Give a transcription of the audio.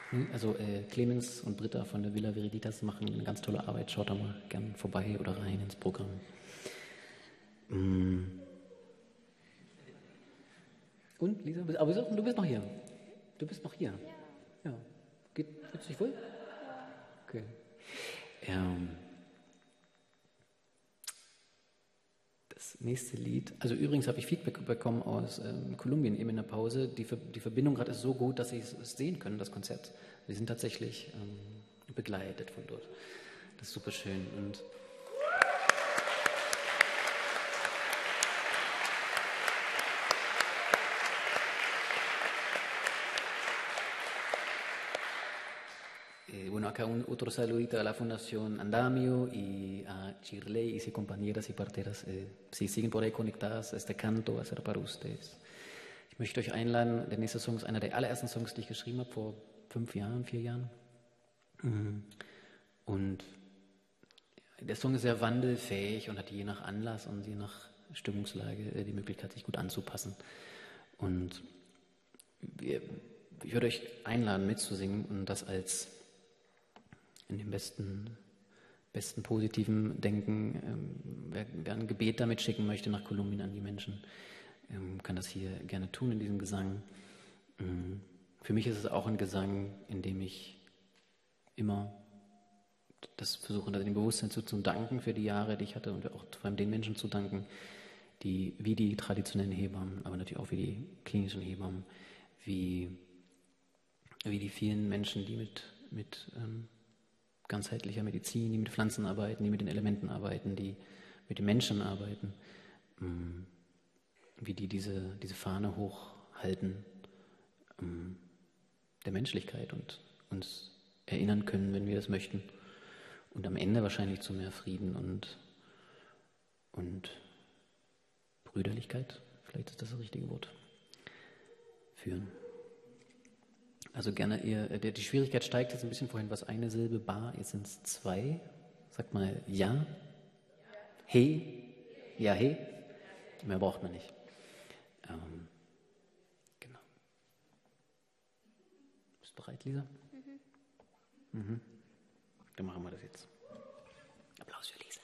Also Clemens und Britta von der Villa Veriditas machen eine ganz tolle Arbeit. Schaut da mal gern vorbei oder rein ins Programm. Und, Lisa? Aber du bist noch hier. Du bist noch hier. Ja. Fühlst du dich wohl? Okay. Das nächste Lied, also übrigens habe ich Feedback bekommen aus Kolumbien eben in der Pause. Die Verbindung gerade ist so gut, dass sie es sehen können, das Konzert. Wir sind tatsächlich begleitet von dort. Das ist super schön. Und bueno, acá otro saludito a la Fundación Andamio y a Chirley y sus compañeras y parteras. Si siguen por ahí conectadas, este canto va a ser para ustedes. Ich möchte euch einladen, der nächste Song ist einer der allerersten Songs, die ich geschrieben habe, vor 4 Jahren. Und der Song ist sehr wandelfähig und hat je nach Anlass und je nach Stimmungslage die Möglichkeit, sich gut anzupassen. Und ich würde euch einladen, mitzusingen und das als in dem besten positiven Denken, wer ein Gebet damit schicken möchte nach Kolumbien an die Menschen, kann das hier gerne tun in diesem Gesang. Für mich ist es auch ein Gesang, in dem ich immer das versuche, dem Bewusstsein zu danken für die Jahre, die ich hatte und auch vor allem den Menschen zu danken, die wie die traditionellen Hebammen, aber natürlich auch wie die klinischen Hebammen, wie die vielen Menschen, die mit ganzheitlicher Medizin, die mit Pflanzen arbeiten, die mit den Elementen arbeiten, die mit den Menschen arbeiten, wie die diese Fahne hochhalten der Menschlichkeit und uns erinnern können, wenn wir das möchten. Und am Ende wahrscheinlich zu mehr Frieden und Brüderlichkeit, vielleicht ist das richtige Wort, führen. Also gerne, die Schwierigkeit steigt jetzt ein bisschen, vorhin war es eine Silbe, Ba, jetzt sind es 2. Sagt mal ja, he, ja, he. Mehr braucht man nicht. Genau. Bist du bereit, Lisa? Mhm. Dann machen wir das jetzt. Applaus für Lisa.